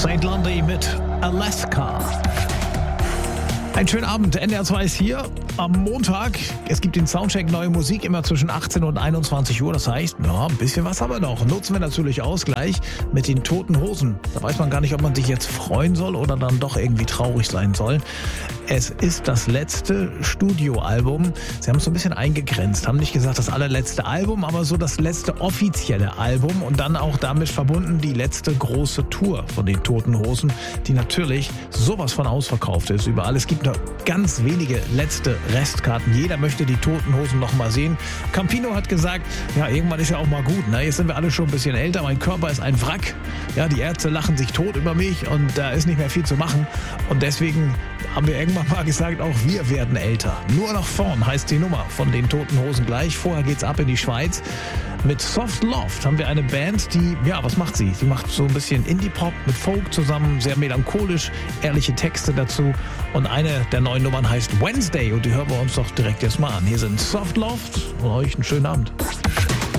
St. Lundy mit Alaska. Einen schönen Abend, NDR 2 ist hier am Montag. Es gibt den Soundcheck Neue Musik immer zwischen 18 und 21 Uhr. Das heißt, ja, ein bisschen was haben wir noch. Nutzen wir natürlich aus gleich mit den Toten Hosen. Da weiß man gar nicht, ob man sich jetzt freuen soll oder dann doch irgendwie traurig sein soll. Es ist das letzte Studioalbum. Sie haben es so ein bisschen eingegrenzt, haben nicht gesagt das allerletzte Album, aber so das letzte offizielle Album und dann auch damit verbunden die letzte große Tour von den Toten Hosen, die natürlich sowas von ausverkauft ist überall. Es gibt nur ganz wenige letzte Restkarten. Jeder möchte die Toten Hosen noch mal sehen. Campino hat gesagt, ja, irgendwann ist ja auch mal gut. Ne? Jetzt sind wir alle schon ein bisschen älter. Mein Körper ist ein Wrack. Ja, die Ärzte lachen sich tot über mich und da ist nicht mehr viel zu machen. Und deswegen haben wir irgendwann mal gesagt, auch wir werden älter. Nur noch vorn heißt die Nummer von den Toten Hosen gleich. Vorher geht's ab in die Schweiz. Mit Soft Loft haben wir eine Band, die, ja, was macht sie? Sie macht so ein bisschen Indie-Pop mit Folk zusammen, sehr melancholisch, ehrliche Texte dazu. Und eine der neuen Nummern heißt Wednesday und die hören wir uns doch direkt jetzt mal an. Hier sind Soft Loft und euch einen schönen Abend.